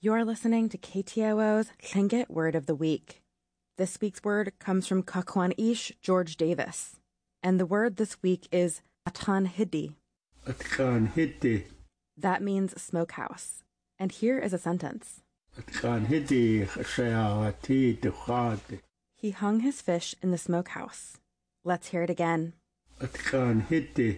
You're listening to KTOO's Tlingit Word of the Week. This week's word comes from Kakwan Ish George Davis. And the word this week is Atan Hidi. Atan Hidi. That means smokehouse. And here is a sentence. Atan Hidi. He hung his fish in the smokehouse. Let's hear it again. Atan Hidi.